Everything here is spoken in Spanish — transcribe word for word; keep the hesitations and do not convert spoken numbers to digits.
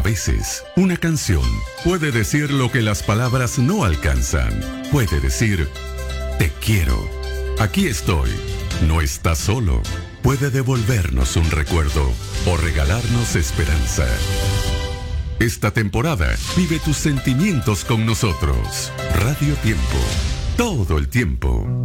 veces, una canción puede decir lo que las palabras no alcanzan. Puede decir, te quiero. Aquí estoy. No estás solo. Puede devolvernos un recuerdo o regalarnos esperanza. Esta temporada, vive tus sentimientos con nosotros. Radio Tiempo. Todo el tiempo.